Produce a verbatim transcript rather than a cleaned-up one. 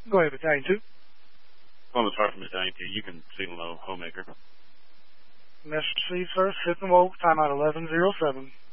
Go ahead, Battalion two. On the target from Battalion two, you can signal no homemaker. Message received, sir. Fifth and woke, timeout eleven oh seven.